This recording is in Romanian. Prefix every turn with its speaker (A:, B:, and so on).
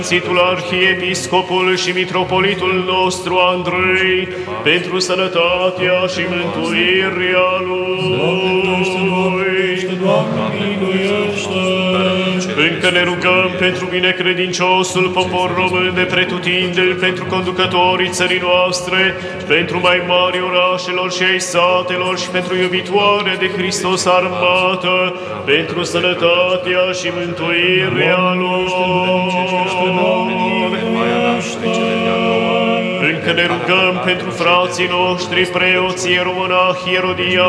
A: Sfințitul Arhiepiscopul și Mitropolitul nostru Andrei, pentru sănătatea și mântuirea lui. Încă ne rugăm pentru binecredinciosul popor român de pretutindeni, pentru conducătorii țării noastre, pentru mai mari orașelor și ai satelor și pentru iubitoarea de Hristos armată, pentru sănătatea și mântuirea lor. Încă ne rugăm pentru frații noștri, preoții, ieromonahii, ierodiaci,